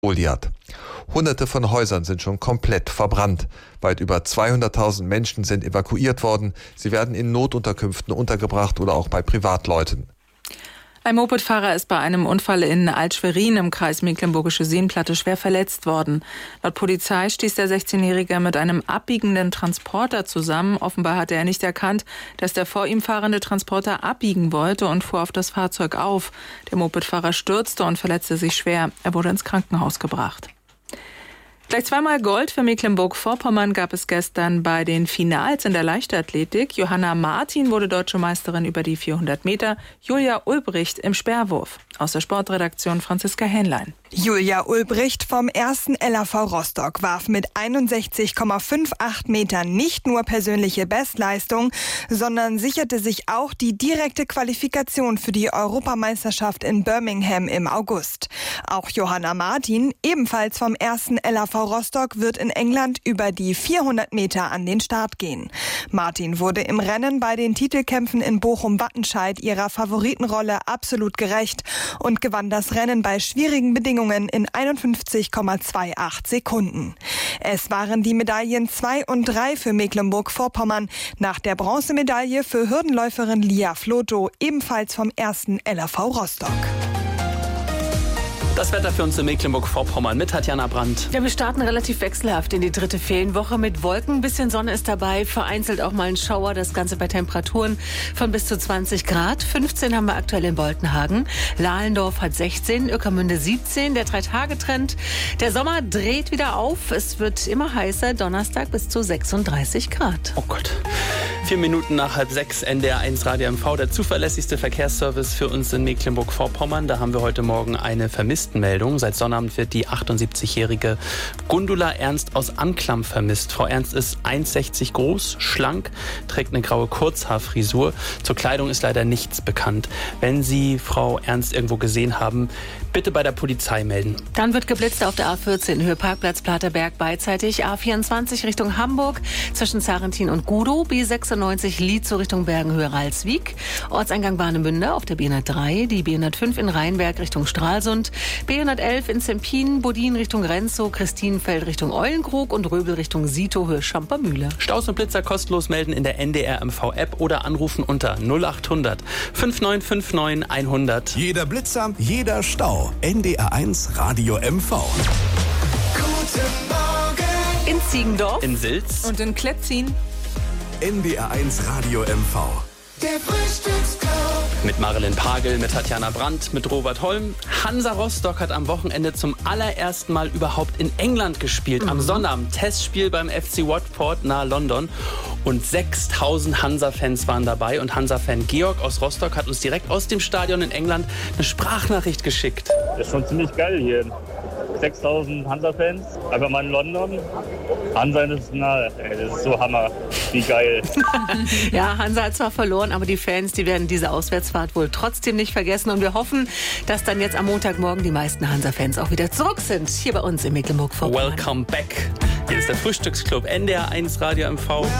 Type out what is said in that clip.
Goliath. Hunderte von Häusern sind schon komplett verbrannt. Weit über 200.000 Menschen sind evakuiert worden. Sie werden in Notunterkünften untergebracht oder auch bei Privatleuten. Ein Mopedfahrer ist bei einem Unfall in Alt-Schwerin im Kreis Mecklenburgische Seenplatte schwer verletzt worden. Laut Polizei stieß der 16-Jährige mit einem abbiegenden Transporter zusammen. Offenbar hatte er nicht erkannt, dass der vor ihm fahrende Transporter abbiegen wollte und fuhr auf das Fahrzeug auf. Der Mopedfahrer stürzte und verletzte sich schwer. Er wurde ins Krankenhaus gebracht. Gleich zweimal Gold für Mecklenburg-Vorpommern gab es gestern bei den Finals in der Leichtathletik. Johanna Martin wurde deutsche Meisterin über die 400 Meter, Julia Ulbricht im Speerwurf. Aus der Sportredaktion Franziska Hähnlein. Julia Ulbricht vom 1. LAV Rostock warf mit 61,58 Metern nicht nur persönliche Bestleistung, sondern sicherte sich auch die direkte Qualifikation für die Europameisterschaft in Birmingham im August. Auch Johanna Martin, ebenfalls vom 1. LAV Rostock, wird in England über die 400 Meter an den Start gehen. Martin wurde im Rennen bei den Titelkämpfen in Bochum-Wattenscheid ihrer Favoritenrolle absolut gerecht und gewann das Rennen bei schwierigen Bedingungen in 51,28 Sekunden. Es waren die Medaillen 2 und 3 für Mecklenburg-Vorpommern, nach der Bronzemedaille für Hürdenläuferin Lia Floto, ebenfalls vom 1. LAV Rostock. Das Wetter für uns in Mecklenburg-Vorpommern mit Tatjana Brandt. Ja, wir starten relativ wechselhaft in die dritte Ferienwoche mit Wolken. Ein bisschen Sonne ist dabei, vereinzelt auch mal ein Schauer. Das Ganze bei Temperaturen von bis zu 20 Grad. 15 haben wir aktuell in Boltenhagen. Lahlendorf hat 16, Ueckermünde 17. Der 3-Tage-Trend. Der Sommer dreht wieder auf. Es wird immer heißer. Donnerstag bis zu 36 Grad. Oh Gott. 4 Minuten nach 5:30, NDR1 Radio MV, der zuverlässigste Verkehrsservice für uns in Mecklenburg-Vorpommern. Da haben wir heute Morgen eine Vermisstenmeldung. Seit Sonnabend wird die 78-jährige Gundula Ernst aus Anklam vermisst. Frau Ernst ist 1,60 groß, schlank, trägt eine graue Kurzhaarfrisur. Zur Kleidung ist leider nichts bekannt. Wenn Sie Frau Ernst irgendwo gesehen haben, bitte bei der Polizei melden. Dann wird geblitzt auf der A14 Höhe Parkplatz Platerberg beidseitig. A24 Richtung Hamburg zwischen Zarentin und Gudow. B96 Lietzow Richtung Bergenhöhe Ralswiek. Ortseingang Warnemünde auf der B103. Die B105 in Rheinberg Richtung Stralsund. B111 in Zempin. Bodin Richtung Renzow. Christinenfeld Richtung Eulenkrug. Und Röbel Richtung Sito Höhe Schampermühle. Staus und Blitzer kostenlos melden in der NDR MV App oder anrufen unter 0800 5959 100. Jeder Blitzer, jeder Stau. NDR1 Radio MV. Guten Morgen. In Ziegendorf. In Silz. Und in Kletzin. NDR1 Radio MV. Der Frühstücksclub. Mit Marilyn Pagel, mit Tatjana Brandt, mit Robert Holm. Hansa Rostock hat am Wochenende zum allerersten Mal überhaupt in England gespielt. Am Sonnabend Testspiel beim FC Watford nahe London. Und 6.000 Hansa-Fans waren dabei. Und Hansa-Fan Georg aus Rostock hat uns direkt aus dem Stadion in England eine Sprachnachricht geschickt. Das ist schon ziemlich geil hier. 6.000 Hansa-Fans, einfach mal in London. Hansa ist nahe, das ist so Hammer, wie geil. Ja, Hansa hat zwar verloren, aber die Fans, die werden diese Auswärtsfahrt wohl trotzdem nicht vergessen. Und wir hoffen, dass dann jetzt am Montagmorgen die meisten Hansa-Fans auch wieder zurück sind, hier bei uns in Mecklenburg-Vorpommern. Welcome back. Hier ist der Frühstücksclub NDR1 Radio MV.